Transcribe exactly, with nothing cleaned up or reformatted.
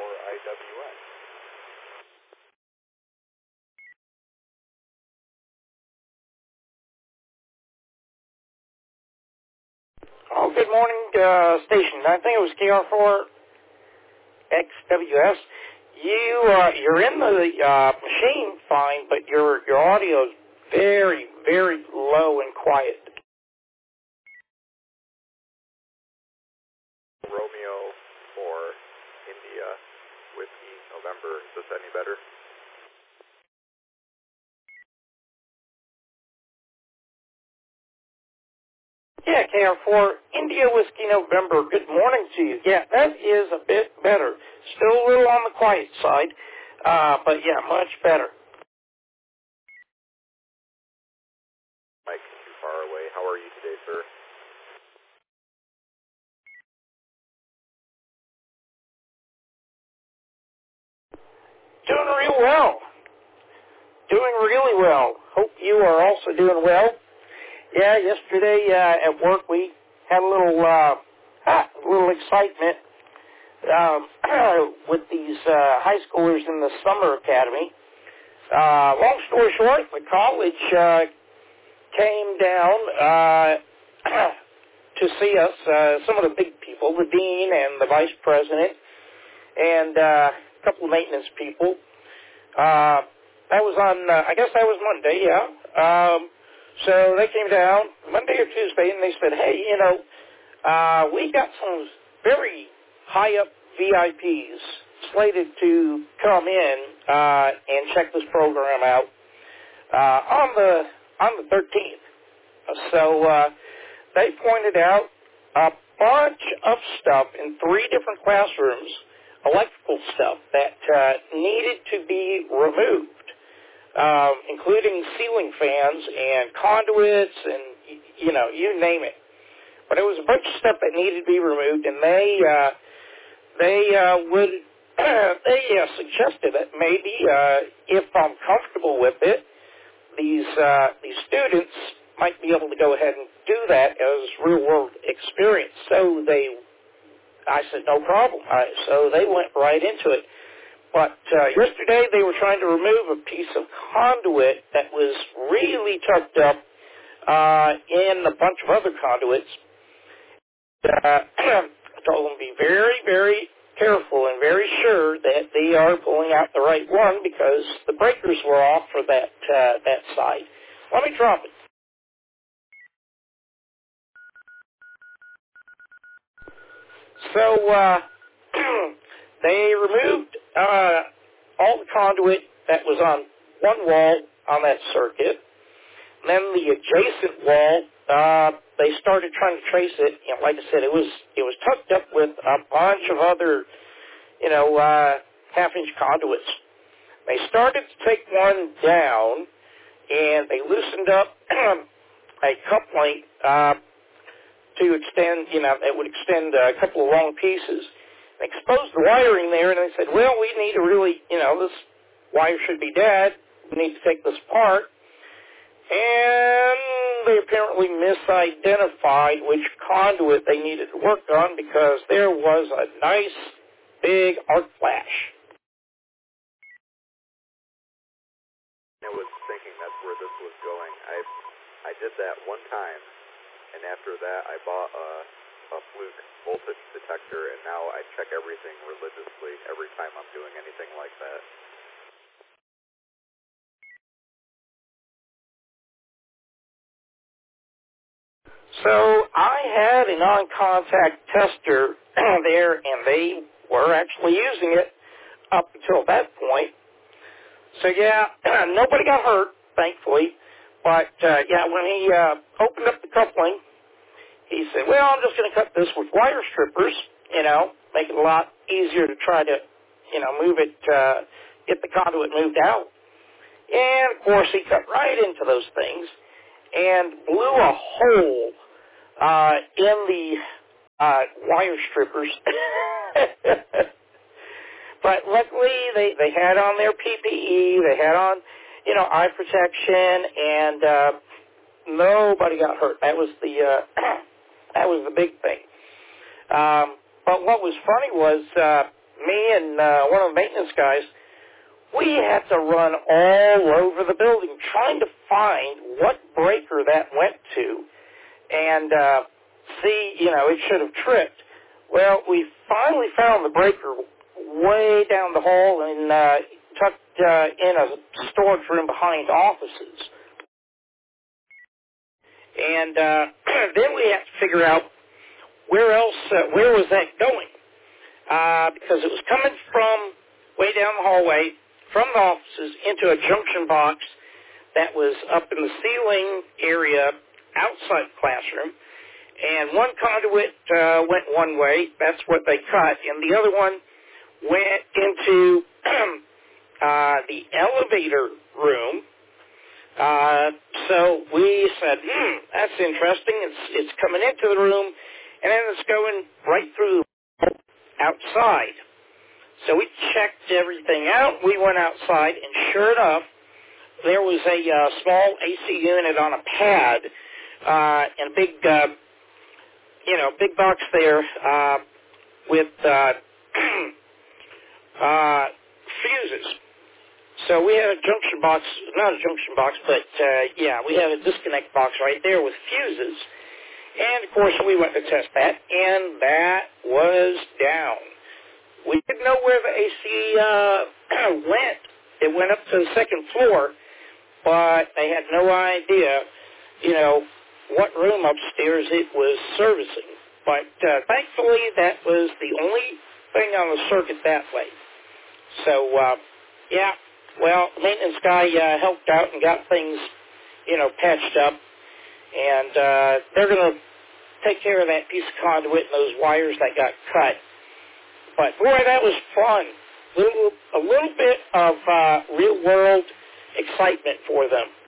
for I W S. Oh, good morning, uh, station. I think it was K R four X W S. You, uh, you're in the uh, machine fine, but your your audio is very, very low and quiet. Romeo for India, Whiskey, November. Is this any better? Yeah, K R four, India Whiskey November. Good morning to you. Yeah, that is a bit better. Still a little on the quiet side, uh, but yeah, much better. Mike, too far away. How are you today, sir? Doing real well. Doing really well. Hope you are also doing well. Yeah, yesterday uh, at work we had a little, uh, ah, little excitement um, with these uh, high schoolers in the summer academy. Uh, long story short, the college uh, came down uh, to see us. Uh, some of the big people, the dean and the vice president, and uh, a couple of maintenance people. Uh, that was on, uh, I guess that was Monday, yeah. Um, so they came down Monday or Tuesday, and they said, hey, you know, uh, we got some very high-up V I Ps slated to come in uh, and check this program out uh, on the on the thirteenth. So uh, they pointed out a bunch of stuff in three different classrooms, electrical stuff that uh, needed to be removed, um, including ceiling fans and conduits and, you know, you name it. But it was a bunch of stuff that needed to be removed, and they uh, they uh, would they uh, suggested that maybe uh, if I'm comfortable with it, these uh, these students might be able to go ahead and do that as real world experience. So they, I said no problem. I, so they went right into it. But uh, yesterday they were trying to remove a piece of conduit that was really tucked up uh, in a bunch of other conduits. Uh, I told them to be very, very careful and very sure that they are pulling out the right one because the breakers were off for that uh, that side. Let me drop it. So uh, they removed uh, all the conduit that was on one wall on that circuit. And then the adjacent wall, uh, they started trying to trace it. You know, like I said, it was it was tucked up with a bunch of other, you know, uh, half-inch conduits. They started to take one down, and they loosened up a coupling uh, to extend, you know, that would extend a couple of long pieces. They exposed the wiring there, and they said, well, we need to really, you know, this wire should be dead. We need to take this apart. And they apparently misidentified which conduit they needed to work on because there was a nice big arc flash. I was thinking that's where this was going. I I did that one time, and after that I bought a, a Fluke voltage detector, and now I check everything religiously every time I'm doing anything like that. So I had a non-contact tester there, and they were actually using it up until that point. So, yeah, nobody got hurt, thankfully. But, uh, yeah, when he uh, opened up the coupling, he said, well, I'm just going to cut this with wire strippers, you know, make it a lot easier to try to, you know, move it, uh, get the conduit moved out. And, of course, he cut right into those things and blew a hole uh, in the uh, wire strippers. But luckily, they, they had on their P P E, they had on, you know, eye protection, and uh, nobody got hurt. That was the uh, that was the big thing. Um, but what was funny was uh, me and uh, one of the maintenance guys, we had to run all over the building trying to find what breaker that went to and uh, see, you know, it should have tripped. Well, we finally found the breaker way down the hall and uh, tucked uh, in a storage room behind offices. And uh, then we had to figure out where else, uh, where was that going? Uh, because it was coming from way down the hallway, from the offices, into a junction box that was up in the ceiling area outside the classroom. And one conduit uh, went one way, that's what they cut, and the other one went into uh, the elevator room. Uh, so we said, hmm, that's interesting. It's, it's coming into the room, and then it's going right through outside. So we checked everything out. We went outside, and sure enough, there was a uh, small A C unit on a pad uh, and a big, uh, you know, big box there uh, with uh, uh, fuses. So we had a junction box, not a junction box, but, uh, yeah, we had a disconnect box right there with fuses. And, of course, we went to test that, and that was down. We didn't know where the A C uh, went. It went up to the second floor, but they had no idea, you know, what room upstairs it was servicing. But uh, thankfully, that was the only thing on the circuit that way. So, uh, yeah. Well, the maintenance guy uh, helped out and got things, you know, patched up. And uh, they're going to take care of that piece of conduit and those wires that got cut. But, boy, that was fun. Little, a little bit of uh, real-world excitement for them.